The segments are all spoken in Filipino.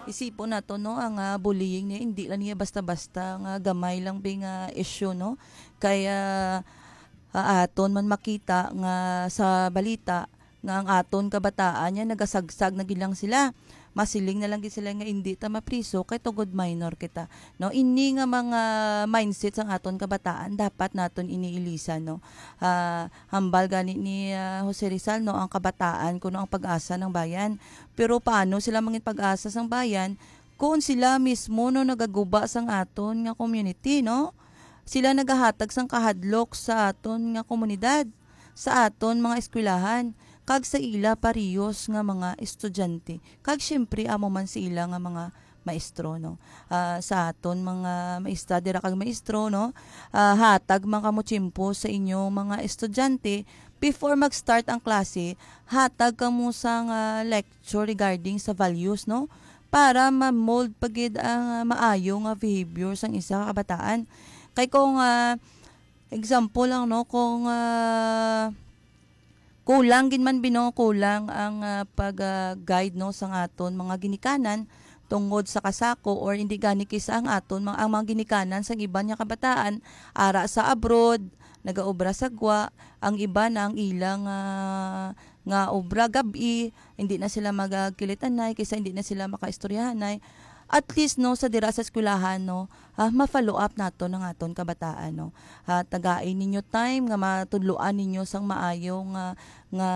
Isipon nato no ang bullying niya hindi lang niya basta-basta nga gamay lang bing issue no. Kaya aton man makita nga sa balita nga ang aton kabataan niya nagasagsag na gilang sila. Masiling na lang gid sila nga hindi ta mapriso kay tugod minor kita. No, ini nga mga mindsets ang aton kabataan dapat naton iniilisan no. Hambal gani ni Jose Rizal no ang kabataan kuno ang pag-asa ng bayan. Pero paano sila mangin pag-asa sang bayan kung sila mismo no nagaguba sang aton nga community no? Sila nagahatag sang kahadlok sa aton nga komunidad, sa aton mga eskwelahan, kag sa ila pariyos nga mga estudyante. Kag syempre amo man sa ila nga mga maestro no. Sa aton mga maestra dira kag maestro no, hatag man kamo tsimpo sa inyo mga estudyante before mag-start ang klase, hatag kamo sang lecture regarding sa values no para ma-mold pagid ang maayo nga behavior sang isa ka kabataan. Kay kung example lang no kung kulang gin man kulang ang pag-guide no sa aton mga ginikanan tungod sa kasako or hindi gani kisa ang aton ang mga ginikanan sa iban nga kabataan ara sa abroad nagaobra sa gwa ang iba na ang ilang nga obra gabi hindi na sila magkilitanay kaysa hindi na sila makaistoryahanay at least no sa dira sa eskwelahan no ma-follow up nato ng aton kabataan no tagain ninyo time nga matudloan ninyo sang maayo nga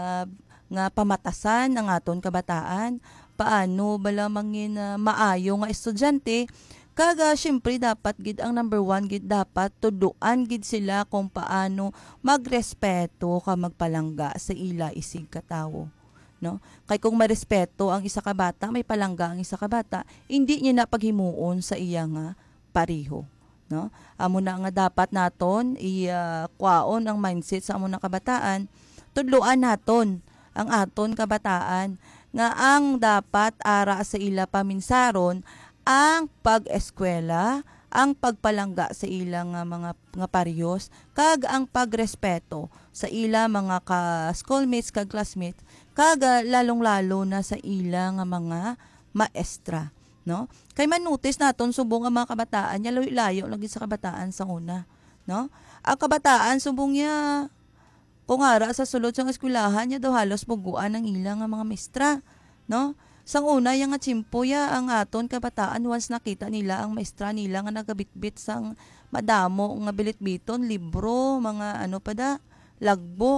nga pamatasan ang aton kabataan paano bala mangin maayo nga estudyante kaga syempre dapat gid ang number one gid dapat tuduan gid sila kung paano magrespeto ka magpalangga sa ila isig katawo no kay kung marespeto ang isa ka bata may palangga ang isa ka bata hindi niya na paghimuon sa iya nga pareho no amo na nga dapat naton kwaon ang mindset sa amo na kabataan tudloan naton ang aton kabataan nga ang dapat ara sa ila paminsaron ang pag-eskwela ang pagpalangga sa ilang mga parehos kag ang pagrespeto sa ila mga ka-schoolmates kag classmates kag lalong-lalo na sa ilang mga maestra no kay manutis naton subong ang mga kabataan nya layo lagi sa kabataan sa una no ang kabataan subong niya kung ara sa sulod sang eskwelahan nya do halos buguan ang ilang mga maestra no sang una yang nga tsimpo ya ang aton kabataan once nakita nila ang maestra nila nga nagabitbit sang madamo nga bilitbiton libro mga ano pa da lagbok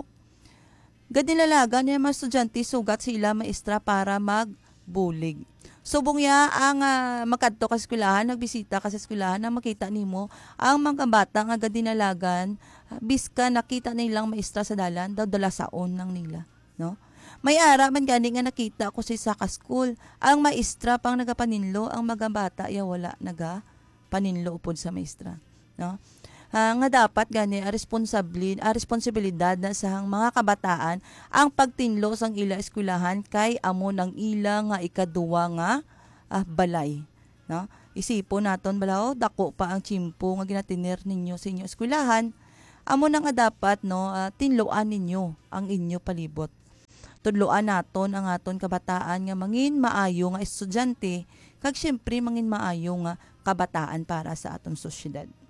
gad nilalaga niya mga estudyante sugat sila maestra para magbulig subong ya ang makadto ka eskwelahan nagbisita ka sa eskwelahan na makita nimo ang mga bata nga gad dinalagan biska nakita nilang maestra sa dalan daw dala saon nang nila no may ara man gani nga nakita ko sa Saka School ang maestra pang nagapaninlo ang mga bata ya wala naga paninlo upod sa maestra no nga dapat gani responsibilidad na sa mga kabataan ang pagtinlo sang ila eskwelahan kay amo ng ila nga ikaduwa nga balay no isipon naton balaw dako pa ang tsimpo nga ginatinir ninyo sa inyo eskwelahan amo na nga dapat no tinloan ninyo ang inyo palibot tudloan naton ang aton kabataan nga mangin maayo nga estudyante kag syempre mangin maayo nga kabataan para sa aton sosyedad.